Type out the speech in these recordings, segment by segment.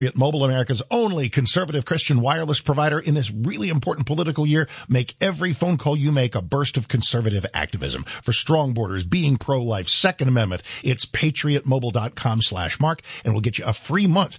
Mobile, America's only conservative Christian wireless provider in this really important political year. Make every phone call you make a burst of conservative activism. For strong borders, being pro-life, Second Amendment, it's patriotmobile.com/Mark, and we'll get you a free month.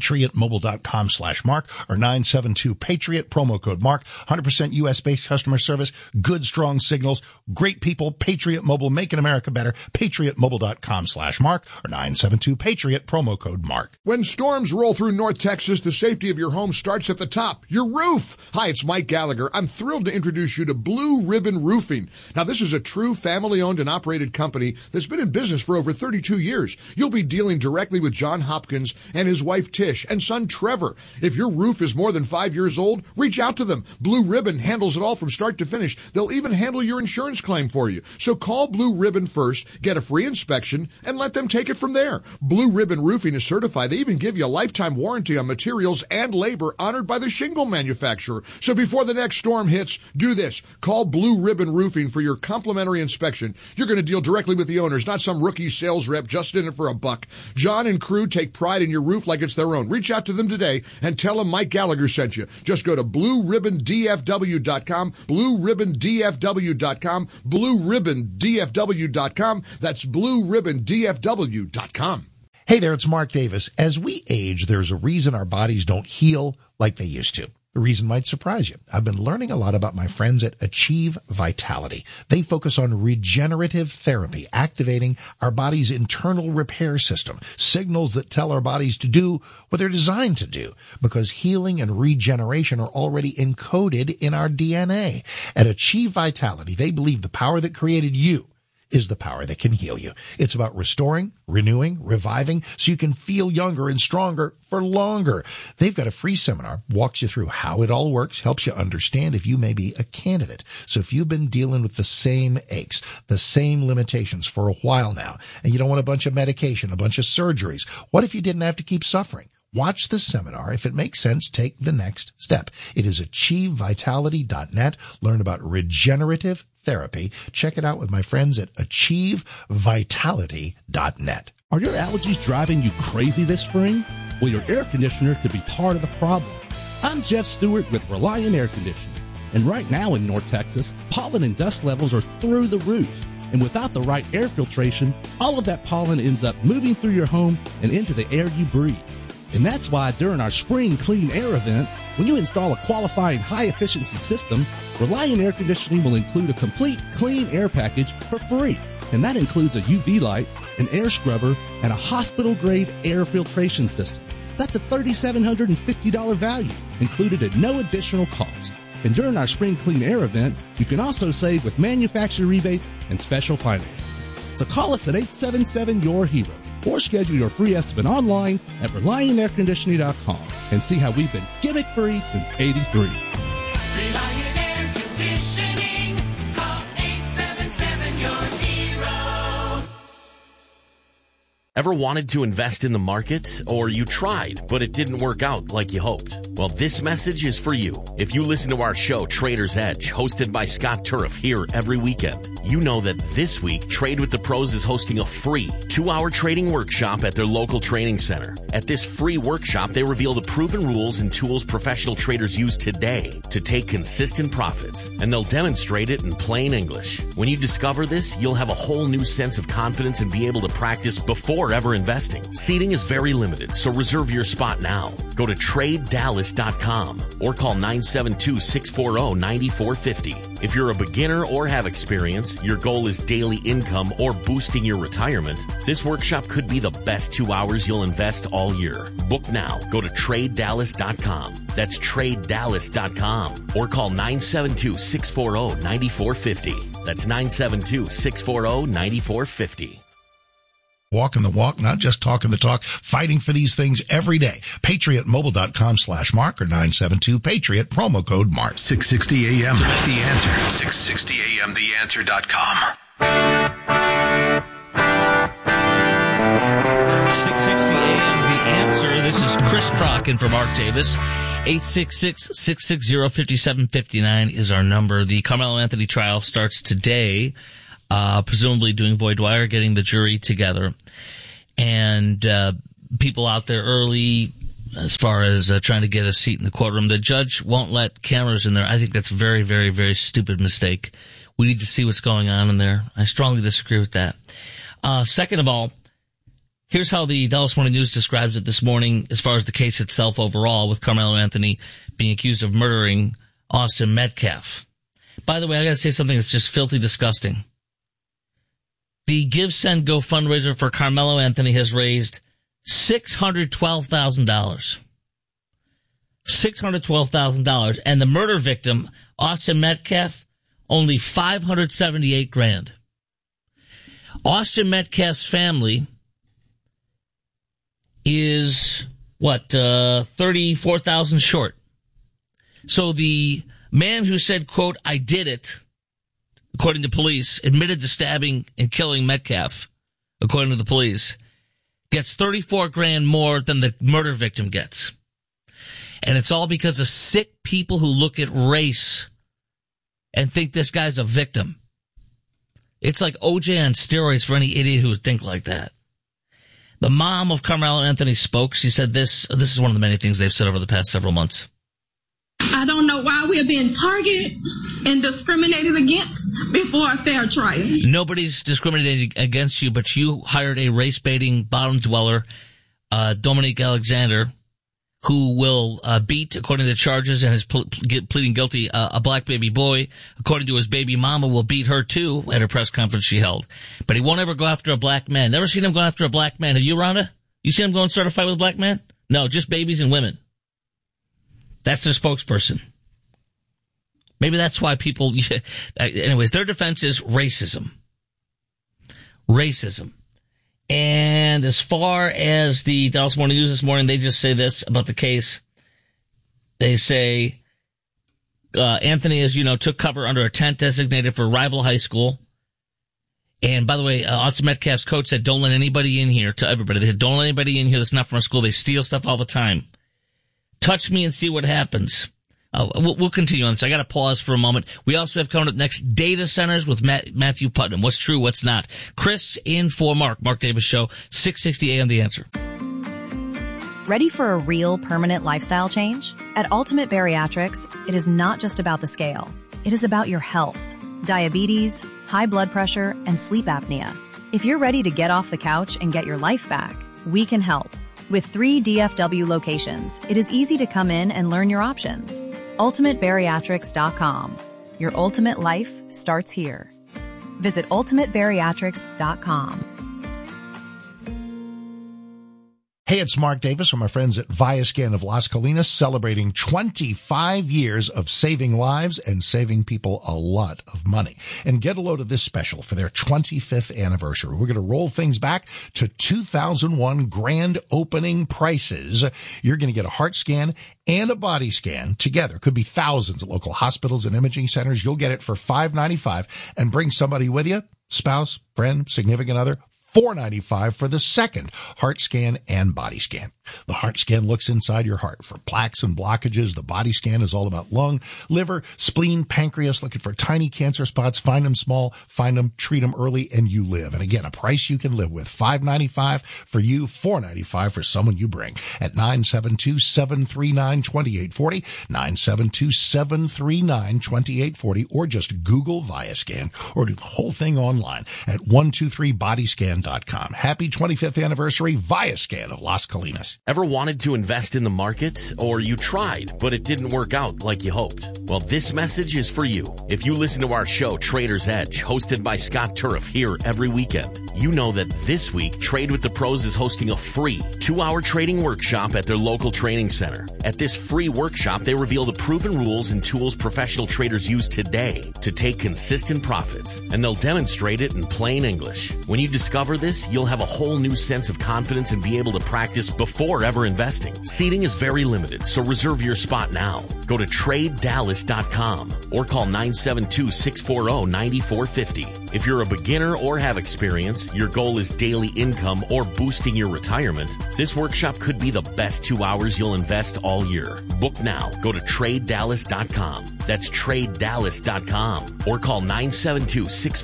patriotmobile.com/Mark or 972-PATRIOT, promo code Mark. 100% U.S.-based customer service, good, strong signals, great people. Patriot Mobile, making America better. patriotmobile.com/Mark or 972-PATRIOT, promo code Mark. When storms roll through North Texas, the safety of your home starts at the top, your roof. Hi, it's Mike Gallagher. I'm thrilled to introduce you to Blue Ribbon Roofing. Now, this is a true family-owned and operated company that's been in business for over 32 years. You'll be dealing directly with John Hopkins and his wife Tish and son Trevor. If your roof is more than 5 years old, reach out to them. Blue Ribbon handles it all from start to finish. They'll even handle your insurance claim for you. So call Blue Ribbon first, get a free inspection, and let them take it from there. Blue Ribbon Roofing is certified. They even give you a lifetime warranty on materials and labor honored by the shingle manufacturer. So before the next storm hits, do this. Call Blue Ribbon Roofing for your complimentary inspection. You're going to deal directly with the owners, not some rookie sales rep just in it for a buck. John and crew take pride in your roof like it's their own. Reach out to them today and tell them Mike Gallagher sent you. Just go to blueribbondfw.com, blueribbondfw.com, blueribbondfw.com. That's blueribbondfw.com. Hey there, it's Mark Davis. As we age, there's a reason our bodies don't heal like they used to. The reason might surprise you. I've been learning a lot about my friends at Achieve Vitality. They focus on regenerative therapy, activating our body's internal repair system, signals that tell our bodies to do what they're designed to do, because healing and regeneration are already encoded in our DNA. At Achieve Vitality, they believe the power that created you is the power that can heal you. It's about restoring, renewing, reviving, so you can feel younger and stronger for longer. They've got a free seminar, walks you through how it all works, helps you understand if you may be a candidate. So if you've been dealing with the same aches, the same limitations for a while now, and you don't want a bunch of medication, a bunch of surgeries, what if you didn't have to keep suffering? Watch the seminar. If it makes sense, take the next step. It is achievevitality.net. Learn about regenerative therapy. Check it out with my friends at achievevitality.net. Are your allergies driving you crazy this spring? Well, your air conditioner could be part of the problem. I'm Jeff Stewart with Reliant Air Conditioning. And right now in North Texas, pollen and dust levels are through the roof. And without the right air filtration, all of that pollen ends up moving through your home and into the air you breathe. And that's why during our Spring Clean Air event, when you install a qualifying high-efficiency system, Reliant Air Conditioning will include a complete clean air package for free. And that includes a UV light, an air scrubber, and a hospital-grade air filtration system. That's a $3,750 value, included at no additional cost. And during our Spring Clean Air event, you can also save with manufacturer rebates and special financing. So call us at 877-YOUR-HERO. Or schedule your free estimate online at ReliantAirConditioning.com and see how we've been gimmick-free since '83. Reliant Air Conditioning. Call 877-YOUR-HERO. Ever wanted to invest in the market? Or you tried, but it didn't work out like you hoped? Well, this message is for you. If you listen to our show, Trader's Edge, hosted by Scott Turf here every weekend, you know that this week, Trade with the Pros is hosting a free 2-hour trading workshop at their local training center. At this free workshop, they reveal the proven rules and tools professional traders use today to take consistent profits, and they'll demonstrate it in plain English. When you discover this, you'll have a whole new sense of confidence and be able to practice before ever investing. Seating is very limited, so reserve your spot now. Go to TradeDallas.com or call 972-640-9450. If you're a beginner or have experience, your goal is daily income or boosting your retirement, this workshop could be the best 2 hours you'll invest all year. Book now. Go to TradeDallas.com. That's TradeDallas.com or call 972-640-9450. That's 972-640-9450. Walking the walk, not just talking the talk, fighting for these things every day. PatriotMobile.com/Mark or 972-PATRIOT, promo code Mark. 660 AM, The Answer. 660 AM, TheAnswer.com. 660 AM, The Answer. This is Chris Crock in for Mark Davis. 866-660-5759 is our number. The Carmelo Anthony trial starts today. Presumably doing void wire, getting the jury together. And people out there early as far as trying to get a seat in the courtroom. The judge won't let cameras in there. I think that's a very, very, very stupid mistake. We need to see what's going on in there. I strongly disagree with that. Second of all, here's how the Dallas Morning News describes it this morning as far as the case itself overall, with Carmelo Anthony being accused of murdering Austin Metcalf. By the way, I got to say something that's just filthy disgusting. The Give Send Go fundraiser for Carmelo Anthony has raised $612,000. $612,000. And the murder victim, Austin Metcalf, only $578,000. Austin Metcalf's family is, $34,000 short. So the man who said, quote, "I did it," according to police, admitted to stabbing and killing Metcalf, according to the police, gets $34,000 more than the murder victim gets. And it's all because of sick people who look at race and think this guy's a victim. It's like OJ on steroids for any idiot who would think like that. The mom of Carmelo Anthony spoke. She said this is one of the many things they've said over the past several months. I don't know why we're being targeted and discriminated against before a fair trial. Nobody's discriminating against you, but you hired a race-baiting bottom dweller, Dominique Alexander, who will beat, according to the charges, and is pleading guilty, a black baby boy. According to his baby mama, will beat her too at a press conference she held. But he won't ever go after a black man. Never seen him go after a black man. Have you, Rhonda? You seen him go and start a fight with a black man? No, just babies and women. That's their spokesperson. Maybe that's why people... Anyways, their defense is racism. Racism. And as far as the Dallas Morning News this morning, they just say this about the case. They say Anthony, as you know, took cover under a tent designated for rival high school. And by the way, Austin Metcalf's coach said, don't let anybody in here, to everybody. They said, don't let anybody in here that's not from our school. They steal stuff all the time. Touch me and see what happens. We'll continue on this. I got to pause for a moment. We also have coming up next data centers with Matthew Putnam. What's true, what's not. Chris in for Mark Davis Show, 660 AM The Answer. Ready for a real permanent lifestyle change? At Ultimate Bariatrics, it is not just about the scale. It is about your health, diabetes, high blood pressure, and sleep apnea. If you're ready to get off the couch and get your life back, we can help. With 3 DFW locations, it is easy to come in and learn your options. UltimateBariatrics.com. Your ultimate life starts here. Visit UltimateBariatrics.com. Hey, it's Mark Davis from my friends at Viascan of Las Colinas, celebrating 25 years of saving lives and saving people a lot of money. And get a load of this special for their 25th anniversary. We're going to roll things back to 2001 grand opening prices. You're going to get a heart scan and a body scan together. Could be thousands at local hospitals and imaging centers. You'll get it for $595 and bring somebody with you, spouse, friend, significant other. $495 for the second heart scan and body scan. The heart scan looks inside your heart for plaques and blockages. The body scan is all about lung, liver, spleen, pancreas, looking for tiny cancer spots. Find them small, find them, treat them early, and you live. And again, a price you can live with. $595 for you, $495 for someone you bring at 972-739-2840, 972-739-2840, or just Google Viascan, or do the whole thing online at 123bodyscan.com. Happy 25th anniversary, Viascan of Las Colinas. Ever wanted to invest in the market? Or you tried, but it didn't work out like you hoped? Well, this message is for you. If you listen to our show, Trader's Edge, hosted by Scott Turf here every weekend, you know that this week, Trade with the Pros is hosting a free 2-hour trading workshop at their local training center. At this free workshop, they reveal the proven rules and tools professional traders use today to take consistent profits, and they'll demonstrate it in plain English. When you discover this, you'll have a whole new sense of confidence and be able to practice before ever investing. Seating is very limited, so reserve your spot now. Go to TradeDallas.com or call 972-640-9450. If you're a beginner or have experience, your goal is daily income or boosting your retirement, this workshop could be the best 2 hours you'll invest all year. Book now. Go to TradeDallas.com. That's TradeDallas.com or call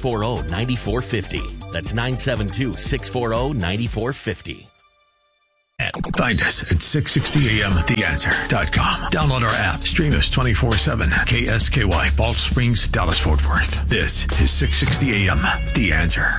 972-640-9450. That's 972-640-9450. Find us at 660amtheanswer.com. Download our app. Stream us 24/7. KSKY, Balch Springs, Dallas, Fort Worth. This is 660 AM, The Answer.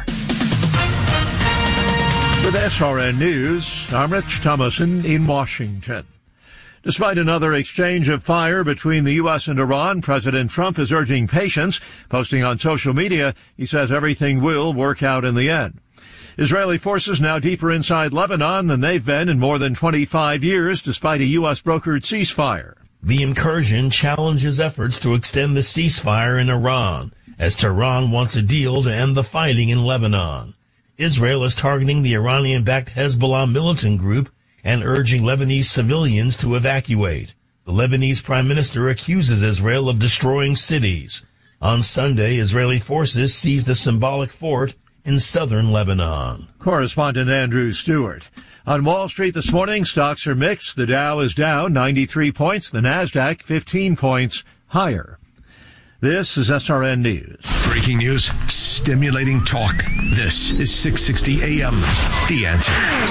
With SRN News, I'm Rich Thomason in Washington. Despite another exchange of fire between the U.S. and Iran, President Trump is urging patience. Posting on social media, he says everything will work out in the end. Israeli forces now deeper inside Lebanon than they've been in more than 25 years, despite a U.S.-brokered ceasefire. The incursion challenges efforts to extend the ceasefire in Iran, as Tehran wants a deal to end the fighting in Lebanon. Israel is targeting the Iranian-backed Hezbollah militant group and urging Lebanese civilians to evacuate. The Lebanese prime minister accuses Israel of destroying cities. On Sunday, Israeli forces seized a symbolic fort in southern Lebanon. Correspondent Andrew Stewart. On Wall Street this morning, stocks are mixed. The Dow is down 93 points. The Nasdaq 15 points higher. This is SRN News. Breaking news, stimulating talk. This is 660 AM, The Answer.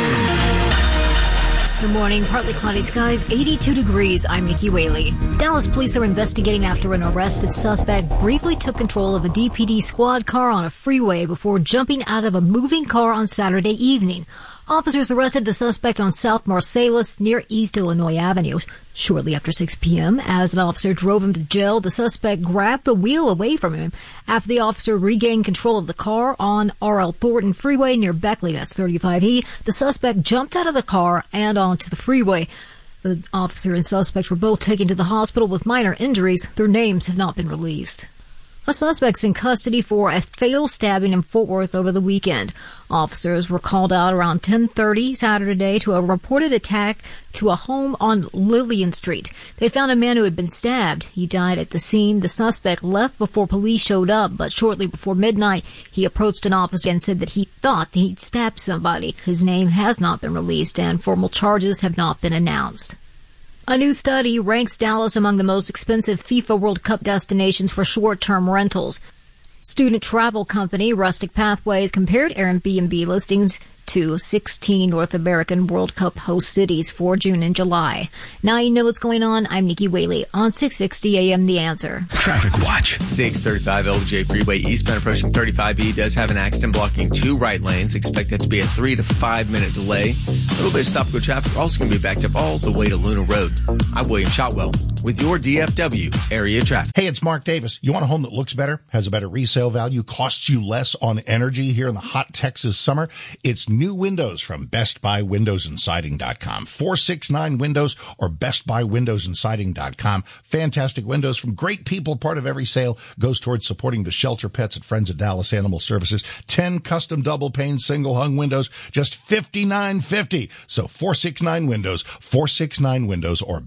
Good morning. Partly cloudy skies, 82 degrees. I'm Nikki Whaley. Dallas police are investigating after an arrested suspect briefly took control of a DPD squad car on a freeway before jumping out of a moving car on Saturday evening. Officers arrested the suspect on South Marsalis near East Illinois Avenue. Shortly after 6 p.m., as an officer drove him to jail, the suspect grabbed the wheel away from him. After the officer regained control of the car on R.L. Thornton Freeway near Beckley, that's 35E, the suspect jumped out of the car and onto the freeway. The officer and suspect were both taken to the hospital with minor injuries. Their names have not been released. A suspect's in custody for a fatal stabbing in Fort Worth over the weekend. Officers were called out around 10:30 Saturday to a reported attack to a home on Lillian Street. They found a man who had been stabbed. He died at the scene. The suspect left before police showed up, but shortly before midnight, he approached an officer and said that he thought that he'd stabbed somebody. His name has not been released, and formal charges have not been announced. A new study ranks Dallas among the most expensive FIFA World Cup destinations for short-term rentals. Student travel company Rustic Pathways compared Airbnb listings to 16 North American World Cup host cities for June and July. Now you know what's going on. I'm Nikki Whaley on 660 AM The Answer. Traffic Watch. 635 LJ Freeway eastbound approaching 35E does have an accident blocking 2 right lanes. Expect that to be a 3 to 5 minute delay. A little bit of stop-go traffic also going to be backed up all the way to Luna Road. I'm William Shotwell with your DFW area traffic. Hey, it's Mark Davis. You want a home that looks better, has a better resale value, costs you less on energy here in the hot Texas summer? It's new windows from BestBuyWindowsAndSiding.com. 469 Windows or BestBuyWindowsAndSiding.com. Fantastic windows from great people. Part of every sale goes towards supporting the shelter pets at Friends of Dallas Animal Services. 10 custom double pane single hung windows, just $59.50. So 469 Windows, 469 Windows or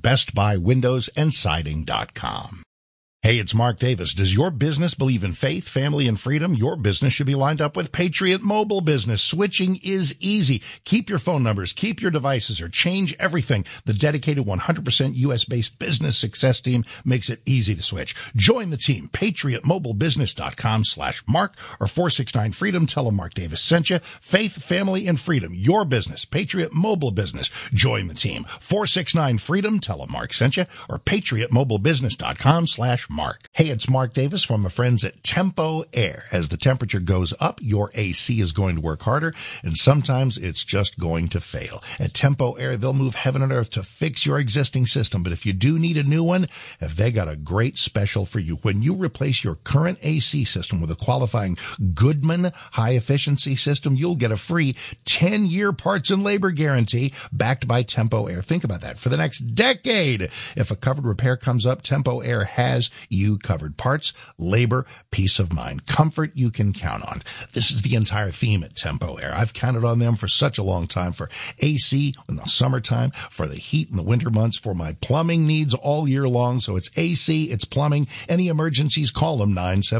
BestBuyWindowsAndSiding.com. Hey, it's Mark Davis. Does your business believe in faith, family, and freedom? Your business should be lined up with Patriot Mobile Business. Switching is easy. Keep your phone numbers, keep your devices, or change everything. The dedicated 100% U.S.-based business success team makes it easy to switch. Join the team. PatriotMobileBusiness.com/Mark or 469-FREEDOM. Tell them Mark Davis sent you. Faith, family, and freedom. Your business. Patriot Mobile Business. Join the team. 469-FREEDOM. Tell them Mark sent you or PatriotMobileBusiness.com/Mark. Hey, it's Mark Davis from my friends at Tempo Air. As the temperature goes up, your AC is going to work harder, and sometimes it's just going to fail. At Tempo Air, they'll move heaven and earth to fix your existing system, but if you do need a new one, they got a great special for you. When you replace your current AC system with a qualifying Goodman high-efficiency system, you'll get a free 10-year parts and labor guarantee backed by Tempo Air. Think about that. For the next decade, if a covered repair comes up, Tempo Air has you covered. Parts, labor, peace of mind, comfort you can count on. This is the entire theme at Tempo Air. I've counted on them for such a long time, for AC in the summertime, for the heat in the winter months, for my plumbing needs all year long. So it's AC, it's plumbing. Any emergencies, call them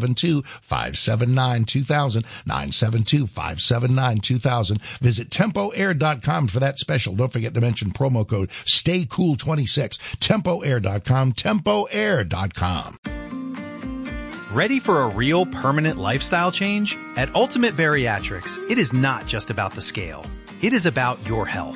972-579-2000, 972-579-2000. Visit TempoAir.com for that special. Don't forget to mention promo code STAYCOOL26. TempoAir.com, TempoAir.com. Ready for a real permanent lifestyle change? At Ultimate Bariatrics, it is not just about the scale. It is about your health.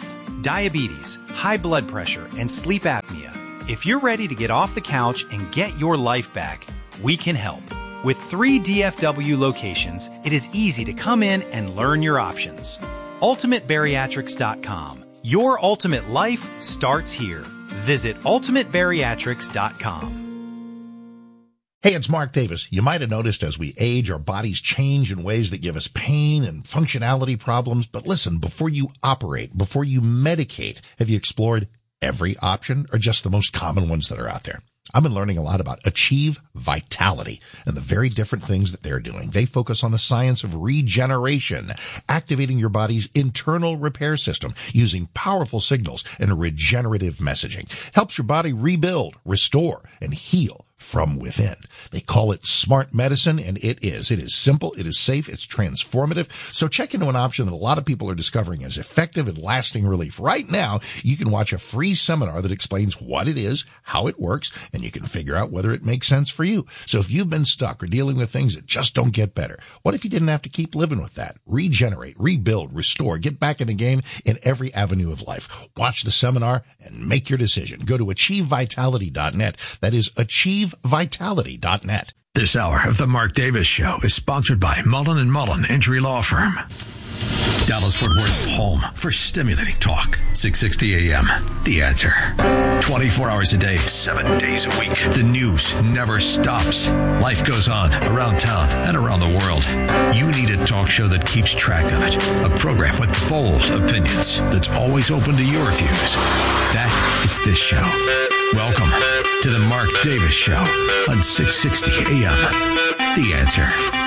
diabetes, high blood pressure, and sleep apnea. If you're ready to get off the couch and get your life back, we can help. With 3 DFW locations, it is easy to come in and learn your options. UltimateBariatrics.com. Your ultimate life starts here. Visit UltimateBariatrics.com. Hey, it's Mark Davis. You might have noticed as we age, our bodies change in ways that give us pain and functionality problems. But listen, before you operate, before you medicate, have you explored every option or just the most common ones that are out there? I've been learning a lot about Achieve Vitality and the very different things that they're doing. They focus on the science of regeneration, activating your body's internal repair system using powerful signals and regenerative messaging. Helps your body rebuild, restore, and heal from within. They call it smart medicine, and it is. It is simple, it is safe, it's transformative. So check into an option that a lot of people are discovering as effective and lasting relief. Right now, you can watch a free seminar that explains what it is, how it works, and you can figure out whether it makes sense for you. So if you've been stuck or dealing with things that just don't get better, what if you didn't have to keep living with that? Regenerate, rebuild, restore, get back in the game in every avenue of life. Watch the seminar and make your decision. Go to achievevitality.net. That is achievevitality.net. This hour of the Mark Davis Show is sponsored by Mullen & Mullen Injury Law Firm. Dallas-Fort Worth's home for stimulating talk. 660 AM. The Answer. 24 hours a day, 7 days a week. The news never stops. Life goes on around town and around the world. You need a talk show that keeps track of it. A program with bold opinions that's always open to your views. That is this show. Welcome to the Mark Davis Show on 660 AM. The Answer.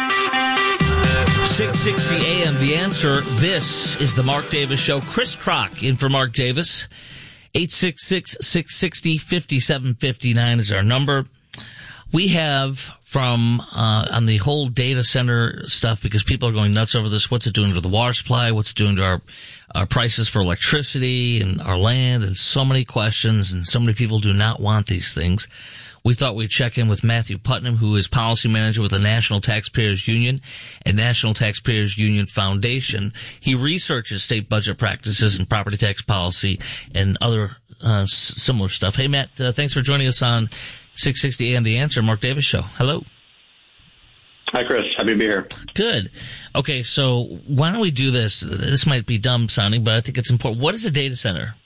660 AM, The Answer. This is the Mark Davis Show. Chris Crock in for Mark Davis. 866-660-5759 is our number. We have from on the whole data center stuff, because people are going nuts over this. What's it doing to the water supply? What's it doing to our prices for electricity and our land? And so many questions, and so many people do not want these things. We thought we'd check in with Matthew Putnam, who is policy manager with the National Taxpayers Union and National Taxpayers Union Foundation. He researches state budget practices and property tax policy and other similar stuff. Hey, Matt, thanks for joining us on 660 AM The Answer, Mark Davis Show. Hello. Hi, Chris. Happy to be here. Good. Okay, so why don't we do this? This might be dumb sounding, but I think it's important. What is a data center?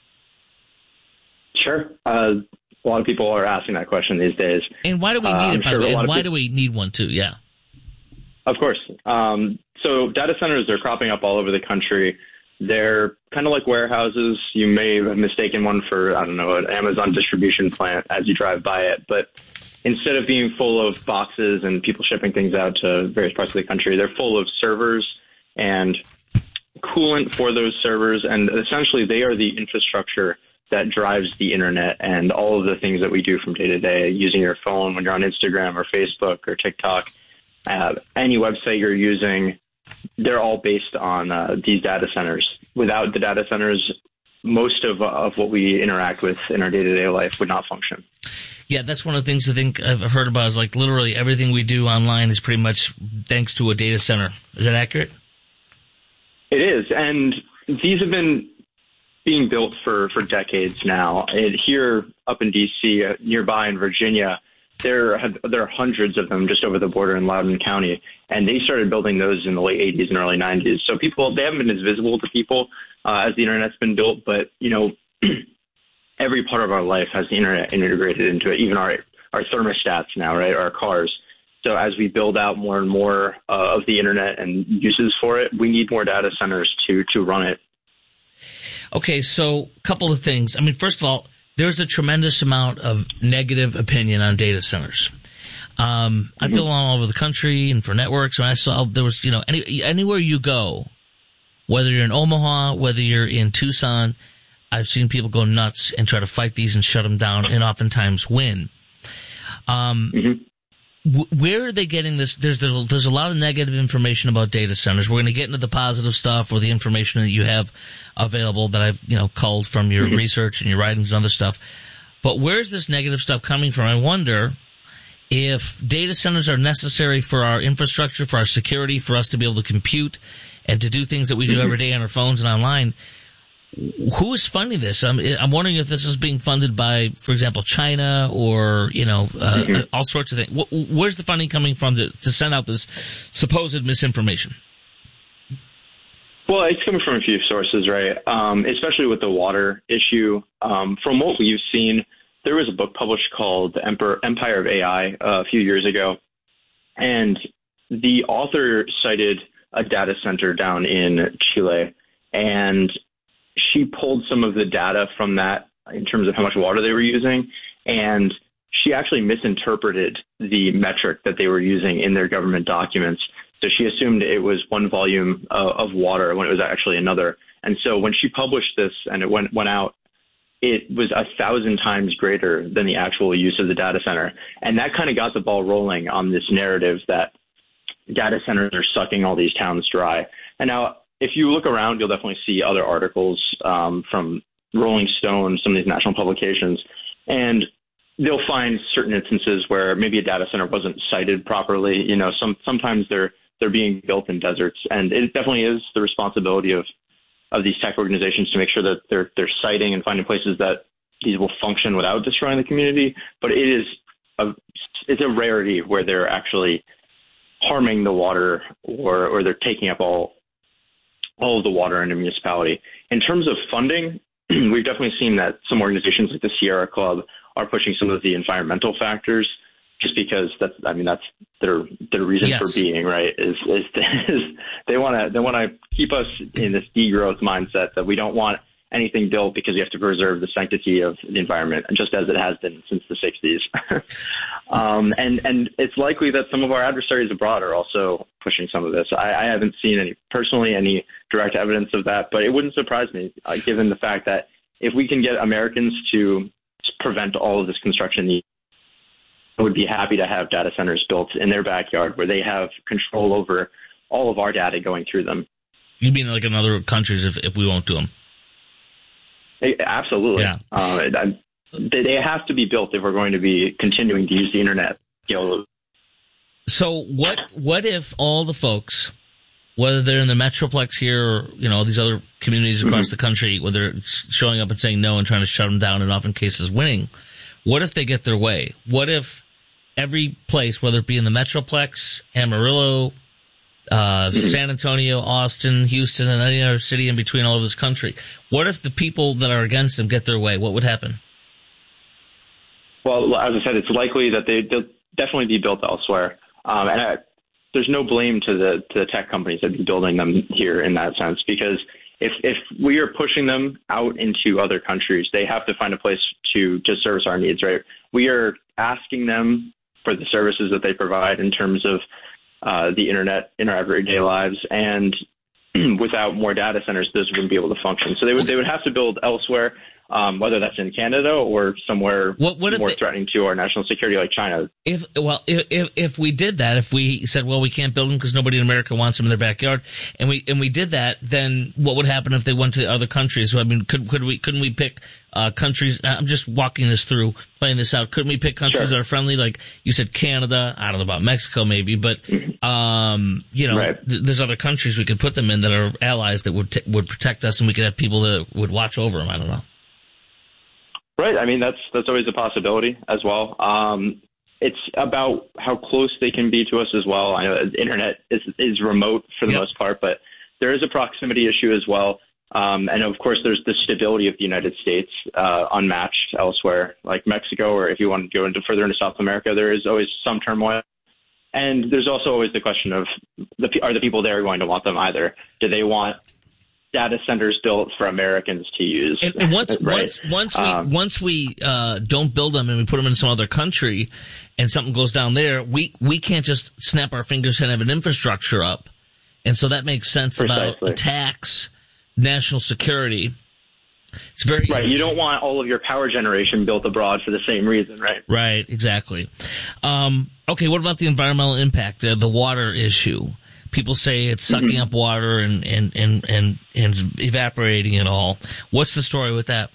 Sure. A lot of people are asking that question these days. And why do we need it, by the way? And why do we need one, too? Yeah. Of course. So data centers are cropping up all over the country. They're kind of like warehouses. You may have mistaken one for, I don't know, an Amazon distribution plant as you drive by it. But instead of being full of boxes and people shipping things out to various parts of the country, they're full of servers and coolant for those servers. And essentially, they are the infrastructure that drives the internet and all of the things that we do from day to day, using your phone when you're on Instagram or Facebook or TikTok. Any website you're using, they're all based on these data centers. Without the data centers, most of what we interact with in our day-to-day life would not function. Yeah, that's one of the things I think I've heard about is like literally everything we do online is pretty much thanks to a data center. Is that accurate? It is. And these have been being built for decades now. And here up in D.C., nearby in Virginia, there are hundreds of them just over the border in Loudoun County, and they started building those in the late 80s and early 90s. So they haven't been as visible to people as the internet's been built, but every part of our life has the internet integrated into it, even our thermostats now, right, our cars. So as we build out more and more of the internet and uses for it, we need more data centers to run it. Okay, so a couple of things. I mean, first of all, there's a tremendous amount of negative opinion on data centers. I've been all over the country and for networks, and I saw there was, anywhere you go, whether you're in Omaha, whether you're in Tucson, I've seen people go nuts and try to fight these and shut them down and oftentimes win. Where are they getting this? There's a lot of negative information about data centers. We're going to get into the positive stuff or the information that you have available that I've, culled from your research and your writings and other stuff. But where's this negative stuff coming from? I wonder if data centers are necessary for our infrastructure, for our security, for us to be able to compute and to do things that we do every day on our phones and online. who is funding this? I'm wondering if this is being funded by, for example, China or, all sorts of things. Where's the funding coming from to send out this supposed misinformation? Well, it's coming from a few sources, right? Especially with the water issue. From what we've seen, there was a book published called The Empire of AI a few years ago. And the author cited a data center down in Chile. And she pulled some of the data from that in terms of how much water they were using. And she actually misinterpreted the metric that they were using in their government documents. So she assumed it was one volume of water when it was actually another. And so when she published this and it went out, it was 1,000 times greater than the actual use of the data center. And that kind of got the ball rolling on this narrative that data centers are sucking all these towns dry. And now, if you look around, you'll definitely see other articles from Rolling Stone, some of these national publications, and they'll find certain instances where maybe a data center wasn't sited properly. Sometimes they're being built in deserts, and it definitely is the responsibility of these tech organizations to make sure that they're siting and finding places that these will function without destroying the community. But it's a rarity where they're actually harming the water or they're taking up all of the water in a municipality. In terms of funding, we've definitely seen that some organizations like the Sierra Club are pushing some of the environmental factors, just because that's their reason for being, right? Is they want to keep us in this degrowth mindset that we don't want anything built because we have to preserve the sanctity of the environment, just as it has been since the 60s. And it's likely that some of our adversaries abroad are also pushing some of this. I haven't seen any direct evidence of that, but it wouldn't surprise me, given the fact that if we can get Americans to prevent all of this construction, I would be happy to have data centers built in their backyard where they have control over all of our data going through them. You mean like in other countries if we won't do them? Absolutely. Yeah. They have to be built if we're going to be continuing to use the internet. So what if all the folks, whether they're in the Metroplex here or, these other communities across the country, whether they're showing up and saying no and trying to shut them down and often cases winning, what if they get their way? What if every place, whether it be in the Metroplex, Amarillo, San Antonio, Austin, Houston, and any other city in between all of this country, what if the people that are against them get their way? What would happen? Well, as I said, it's likely that they'll definitely be built elsewhere. There's no blame to the tech companies that be building them here in that sense, because if we are pushing them out into other countries, they have to find a place to service our needs, right? We are asking them for the services that they provide in terms of the internet in our everyday lives, and without more data centers, those wouldn't be able to function. So they would have to build elsewhere, whether that's in Canada or somewhere more threatening to our national security, like China. If we did that, if we said, well, we can't build them because nobody in America wants them in their backyard, and we did that, then what would happen if they went to other countries? So, I mean, couldn't we pick countries? I'm just walking this through, playing this out. Couldn't we pick countries that are friendly, like you said, Canada? I don't know about Mexico, maybe, but there's other countries we could put them in that are allies that would protect us, and we could have people that would watch over them. I don't know. Right. I mean, that's always a possibility as well. It's about how close they can be to us as well. I know the internet is remote for the most part, but there is a proximity issue as well. And of course, there's the stability of the United States, unmatched elsewhere, like Mexico, or if you want to go further into South America, there is always some turmoil. And there's also always the question of, are the people there going to want them either? Do they want data centers built for Americans to use? And once we don't build them and we put them in some other country and something goes down there, we can't just snap our fingers and have an infrastructure up. And so that makes sense about attacks, national security. It's very right. You don't want all of your power generation built abroad for the same reason, right? Right, exactly. Okay, what about the environmental impact, the water issue? People say it's sucking up water and evaporating it all. What's the story with that?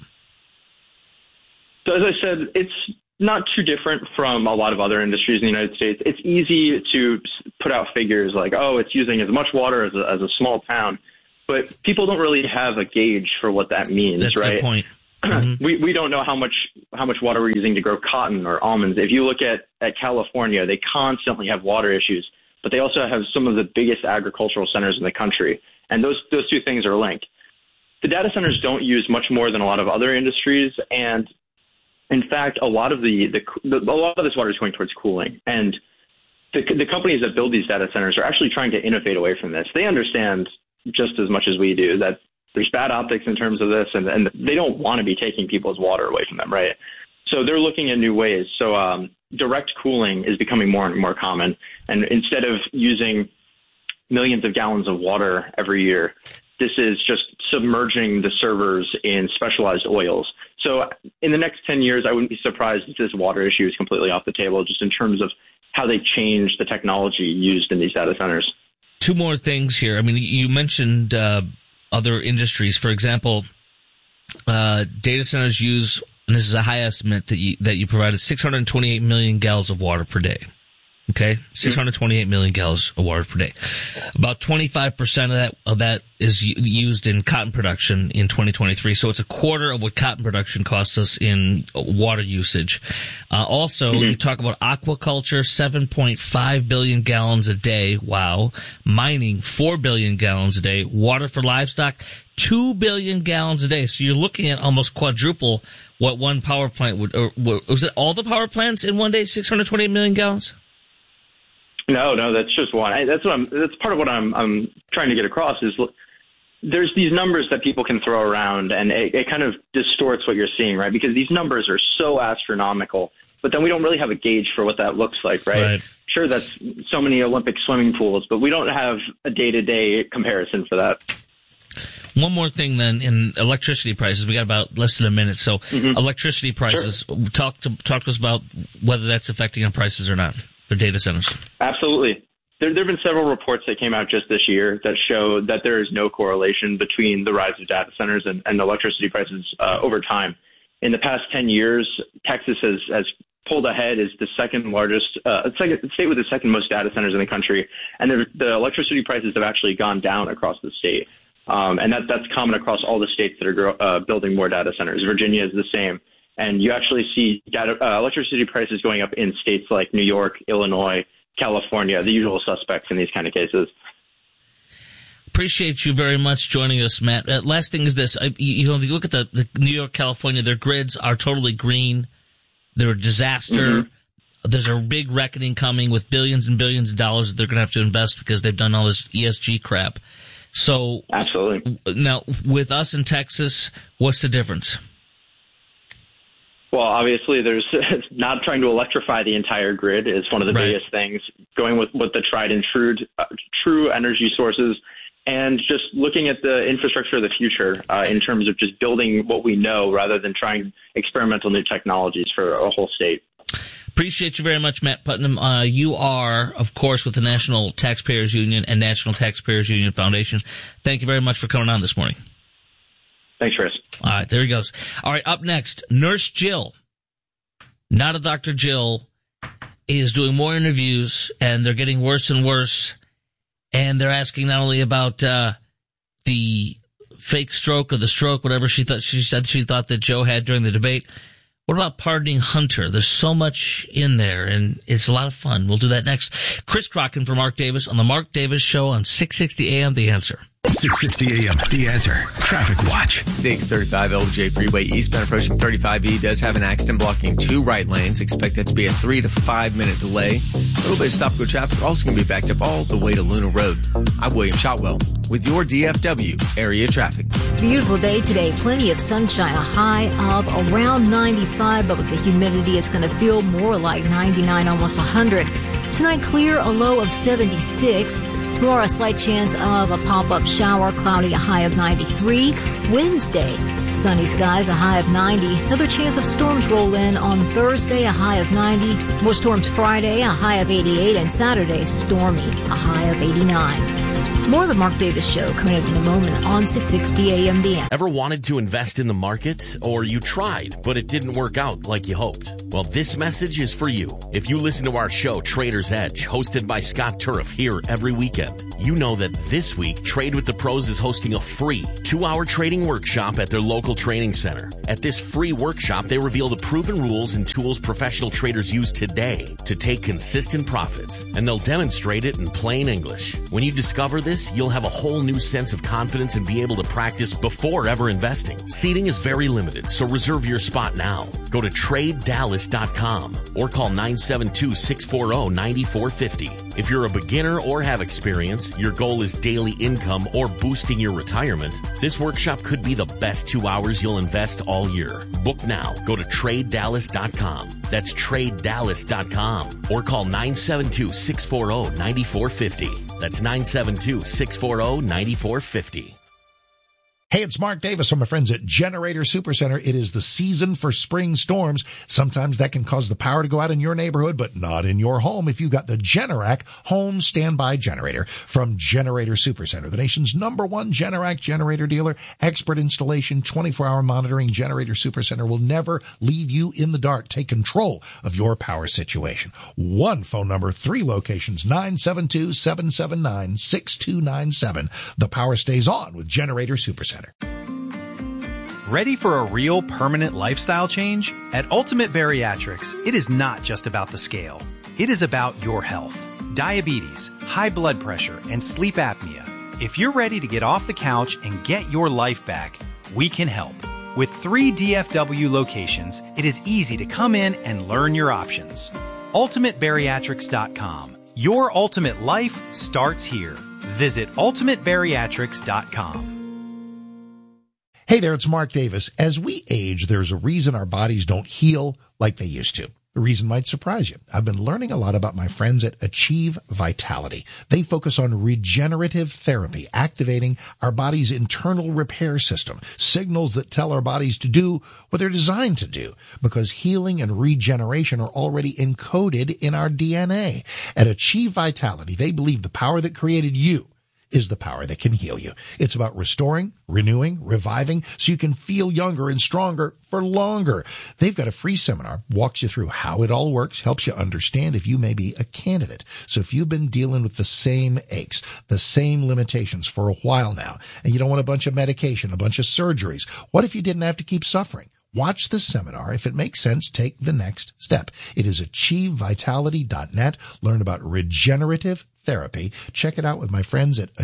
So as I said, it's not too different from a lot of other industries in the United States. It's easy to put out figures like, oh, it's using as much water as a small town. but people don't really have a gauge for what that means, That's right? the point. We don't know how much water we're using to grow cotton or almonds. If you look at California, they constantly have water issues, but they also have some of the biggest agricultural centers in the country, and those two things are linked. The data centers don't use much more than a lot of other industries, and in fact, a lot of this water is going towards cooling. And the companies that build these data centers are actually trying to innovate away from this. They understand just as much as we do that there's bad optics in terms of this, and they don't want to be taking people's water away from them, right? So they're looking at new ways. So direct cooling is becoming more and more common. And instead of using millions of gallons of water every year, this is just submerging the servers in specialized oils. So in the next 10 years, I wouldn't be surprised if this water issue is completely off the table, just in terms of how they change the technology used in these data centers. Two more things here. I mean, you mentioned other industries. For example, data centers use, and this is a high estimate that you provided, 628 million gallons of water per day. Okay, 628 million gallons of water per day. About 25% of that is used in cotton production in 2023. So it's a quarter of what cotton production costs us in water usage. Also, you talk about aquaculture, 7.5 billion gallons a day. Wow. Mining, 4 billion gallons a day. Water for livestock, 2 billion gallons a day. So you're looking at almost quadruple what one power plant would, or was it all the power plants in one day, 628 million gallons? No, that's just one. That's part of what I'm trying to get across is there's these numbers that people can throw around, and it kind of distorts what you're seeing, right? Because these numbers are so astronomical, but then we don't really have a gauge for what that looks like, right? Sure, that's so many Olympic swimming pools, but we don't have a day-to-day comparison for that. One more thing then, in electricity prices, we got about less than a minute. So electricity prices, talk to us about whether that's affecting on prices or not for data centers. Absolutely. There have been several reports that came out just this year that show that there is no correlation between the rise of data centers and electricity prices over time. In the past 10 years, Texas has pulled ahead as the second largest state with the second most data centers in the country, and the electricity prices have actually gone down across the state. And that's common across all the states that are building more data centers. Virginia is the same. And you actually see electricity prices going up in states like New York, Illinois, California, the usual suspects in these kind of cases. Appreciate you very much joining us, Matt. Last thing is this. If you look at the New York, California, their grids are totally green. They're a disaster. There's a big reckoning coming with billions and billions of dollars that they're going to have to invest because they've done all this ESG crap. So, absolutely. Now, with us in Texas, what's the difference? Well, obviously, there's not trying to electrify the entire grid is one of the biggest things. Going with the tried and true energy sources, and just looking at the infrastructure of the future in terms of just building what we know rather than trying experimental new technologies for a whole state. Appreciate you very much, Matt Putnam. You are, of course, with the National Taxpayers Union and National Taxpayers Union Foundation. Thank you very much for coming on this morning. Thanks, Chris. All right, there he goes. All right, up next, Nurse Jill, not a Dr. Jill, is doing more interviews, and they're getting worse and worse. And they're asking not only about the fake stroke or the stroke, whatever she thought that Joe had during the debate. What about pardoning Hunter? There's so much in there, and it's a lot of fun. We'll do that next. Chris Crocken for Mark Davis on the Mark Davis Show on 660 AM, The Answer. 660 AM, The Answer. Traffic Watch. 635 LBJ Freeway eastbound approaching 35E does have an accident blocking 2 right lanes. Expect that to be a 3 to 5 minute delay. A little bit of stop-go traffic also going to be backed up all the way to Luna Road. I'm William Shotwell with your DFW area traffic. Beautiful day today. Plenty of sunshine. A high of around 95, but with the humidity, it's going to feel more like 99, almost 100. Tonight, clear, a low of 76. Tomorrow, a slight chance of a pop-up shower, cloudy, a high of 93. Wednesday, sunny skies, a high of 90. Another chance of storms roll in on Thursday, a high of 90. More storms Friday, a high of 88. And Saturday, stormy, a high of 89. More of the Mark Davis Show coming up in a moment on 660 AM The Answer. Ever wanted to invest in the market? Or you tried, but it didn't work out like you hoped? Well, this message is for you. If you listen to our show, Trader's Edge, hosted by Scott Turf here every weekend, You know that this week, Trade with the Pros is hosting a free 2-hour trading workshop at their local training center. At this free workshop, they reveal the proven rules and tools professional traders use today to take consistent profits, and they'll demonstrate it in plain English. When you discover this, you'll have a whole new sense of confidence and be able to practice before ever investing. Seating is very limited, so reserve your spot now. Go to TradeDallas.com or call 972-640-9450. If you're a beginner or have experience, your goal is daily income or boosting your retirement, this workshop could be the best 2 hours you'll invest all year. Book now. Go to TradeDallas.com. That's TradeDallas.com or call 972-640-9450. That's 972-640-9450. Hey, it's Mark Davis from my friends at Generator Supercenter. It is the season for spring storms. Sometimes that can cause the power to go out in your neighborhood, but not in your home if you've got the Generac home standby generator from Generator Supercenter, the nation's #1 Generac generator dealer. Expert installation, 24-hour monitoring. Generator Supercenter will never leave you in the dark. Take control of your power situation. One phone number, 3 locations, 972-779-6297. The power stays on with Generator Supercenter. Ready for a real permanent lifestyle change? At Ultimate Bariatrics, it is not just about the scale. It is about your health. Diabetes, high blood pressure, and sleep apnea. If you're ready to get off the couch and get your life back, we can help. With 3 DFW locations, it is easy to come in and learn your options. UltimateBariatrics.com. Your ultimate life starts here. Visit UltimateBariatrics.com. Hey there, it's Mark Davis. As we age, there's a reason our bodies don't heal like they used to. The reason might surprise you. I've been learning a lot about my friends at Achieve Vitality. They focus on regenerative therapy, activating our body's internal repair system, signals that tell our bodies to do what they're designed to do, because healing and regeneration are already encoded in our DNA. At Achieve Vitality, they believe the power that created you is the power that can heal you. It's about restoring, renewing, reviving, so you can feel younger and stronger for longer. They've got a free seminar, walks you through how it all works, helps you understand if you may be a candidate. So if you've been dealing with the same aches, the same limitations for a while now, and you don't want a bunch of medication, a bunch of surgeries, what if you didn't have to keep suffering? Watch the seminar. If it makes sense, take the next step. It is achievevitality.net. Learn about regenerative therapy. Check it out with my friends at